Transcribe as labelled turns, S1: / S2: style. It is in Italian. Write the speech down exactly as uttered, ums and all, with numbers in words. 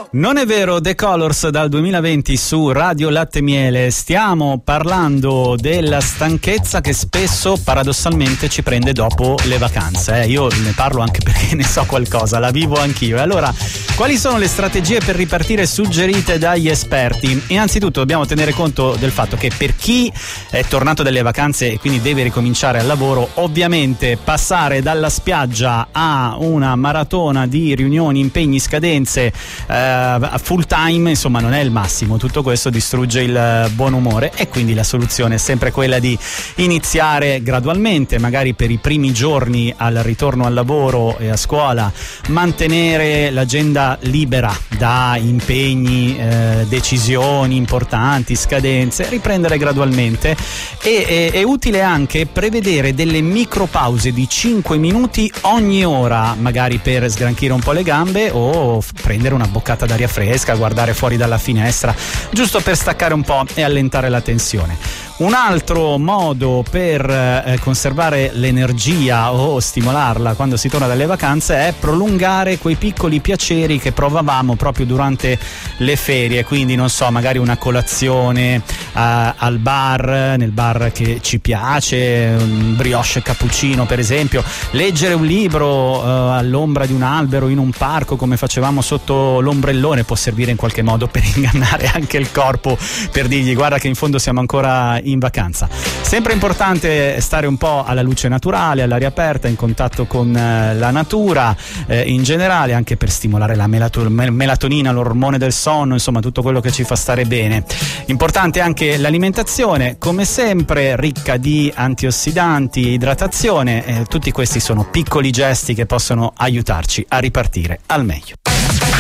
S1: Non è vero, The Colors dal duemilaventi su Radio Latte Miele. Stiamo parlando della stanchezza che spesso paradossalmente ci prende dopo le vacanze. Eh, io ne parlo anche perché ne so qualcosa, la vivo anch'io. E allora, quali sono le strategie per ripartire suggerite dagli esperti? Innanzitutto dobbiamo tenere conto del fatto che per chi è tornato dalle vacanze e quindi deve ricominciare al lavoro, ovviamente passare dalla spiaggia a una maratona di riunioni, impegni, scadenze eh, full time, insomma, non è il massimo. Tutto questo distrugge il buon umore e quindi la soluzione è sempre quella di iniziare gradualmente, magari per i primi giorni al ritorno al lavoro e a scuola, mantenere l'agenda libera da impegni, eh, decisioni importanti, scadenze, riprendere gradualmente. E è, è utile anche prevedere delle micropause di cinque minuti ogni ora, magari per sgranchire un po' le gambe o prendere una boccata d'aria fresca, guardare fuori dalla finestra, giusto per staccare un po' e allentare la tensione. Un altro modo per eh, conservare l'energia o stimolarla quando si torna dalle vacanze è prolungare quei piccoli piaceri che provavamo proprio durante le ferie, quindi non so, magari una colazione eh, al bar, nel bar che ci piace, un brioche cappuccino per esempio, leggere un libro eh, all'ombra di un albero in un parco come facevamo sotto l'ombrellone può servire in qualche modo per ingannare anche il corpo, per dirgli guarda che in fondo siamo ancora in vacanza. Sempre importante stare un po' alla luce naturale, all'aria aperta, in contatto con eh, la natura eh, in generale, anche per stimolare la melato- melatonina, l'ormone del sonno, insomma tutto quello che ci fa stare bene. Importante anche l'alimentazione, come sempre ricca di antiossidanti, idratazione, eh, tutti questi sono piccoli gesti che possono aiutarci a ripartire al meglio.